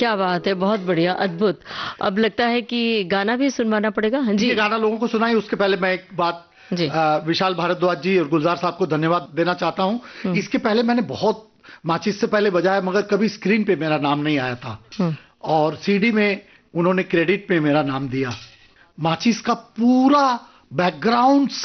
क्या बात है, बहुत बढ़िया, अद्भुत। अब लगता है कि गाना भी सुनवाना पड़ेगा। हाँ जी। ये गाना लोगों को सुनाई, उसके पहले मैं एक बात जी। विशाल भारद्वाज जी और गुलजार साहब को धन्यवाद देना चाहता हूं। इसके पहले मैंने बहुत माचिस से पहले बजाया, मगर कभी स्क्रीन पे मेरा नाम नहीं आया था, और सीडी में उन्होंने क्रेडिट पे मेरा नाम दिया। माचिस का पूरा बैकग्राउंड